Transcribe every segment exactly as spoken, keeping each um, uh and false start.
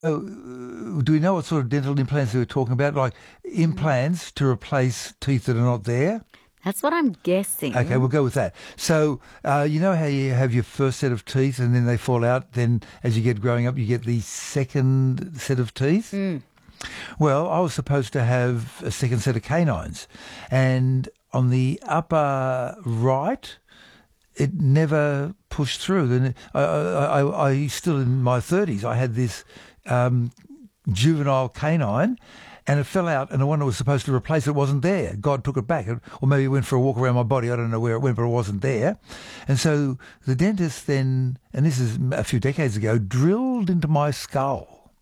Oh, uh, do we know what sort of dental implants they were talking about? Like implants to replace teeth that are not there? That's what I'm guessing. Okay, we'll go with that. So, uh, you know how you have your first set of teeth and then they fall out? Then as you get growing up, you get the second set of teeth? Mm. Well, I was supposed to have a second set of canines. And on the upper right, it never pushed through. Then I, I, I, I still in my thirties, I had this um, juvenile canine, and it fell out, and the one that was supposed to replace it wasn't there. God took it back, or maybe it went for a walk around my body. I don't know where it went, but it wasn't there. And so the dentist then, and this is a few decades ago, drilled into my skull.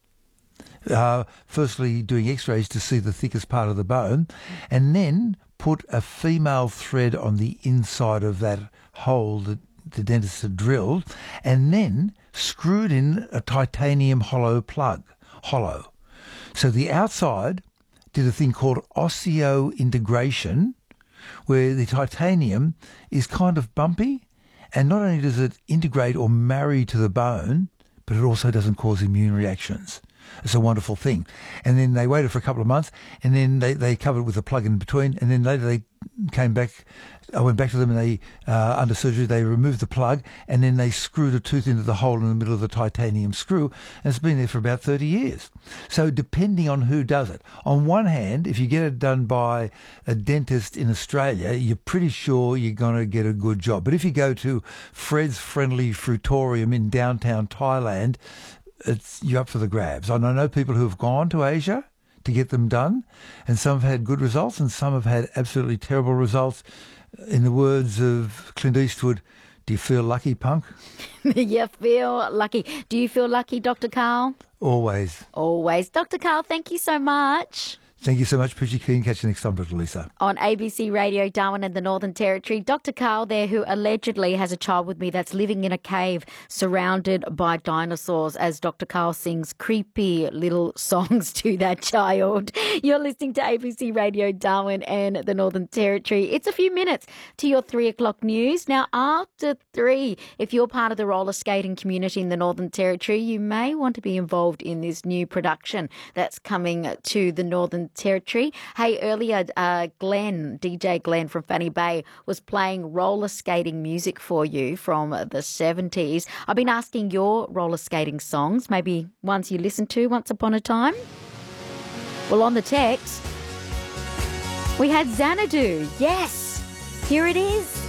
Uh, firstly, doing x-rays to see the thickest part of the bone, and then put a female thread on the inside of that hole that the dentist had drilled, and then screwed in a titanium hollow plug. Hollow. So the outside did a thing called osseointegration, where the titanium is kind of bumpy, and not only does it integrate or marry to the bone, but it also doesn't cause immune reactions. It's a wonderful thing. And then they waited for a couple of months, and then they, they covered it with a plug in between, and then later they came back. I went back to them, and they, uh, under surgery, they removed the plug, and then they screwed a tooth into the hole in the middle of the titanium screw, and it's been there for about thirty years. So depending on who does it. On one hand, if you get it done by a dentist in Australia, you're pretty sure you're going to get a good job. But if you go to Fred's Friendly Fruitorium in downtown Thailand, it's you're up for the grabs. And I know people who have gone to Asia to get them done, and some have had good results, and some have had absolutely terrible results. In the words of Clint Eastwood, do you feel lucky, punk? You feel lucky. Do you feel lucky, Doctor Karl? Always. Always. Doctor Karl, thank you so much. Thank you so much, Pritchie Keen. Catch you next time, Doctor Lisa. On A B C Radio Darwin and the Northern Territory, Doctor Karl there, who allegedly has a child with me that's living in a cave surrounded by dinosaurs, as Doctor Karl sings creepy little songs to that child. You're listening to A B C Radio Darwin and the Northern Territory. It's a few minutes to your three o'clock news. Now, after three, if you're part of the roller skating community in the Northern Territory, you may want to be involved in this new production that's coming to the Northern Territory. Hey, earlier, uh, Glenn, D J Glenn from Fanny Bay, was playing roller skating music for you from the seventies. I've been asking your roller skating songs, maybe ones you listened to once upon a time. Well, on the text, we had Xanadu. Yes, here it is.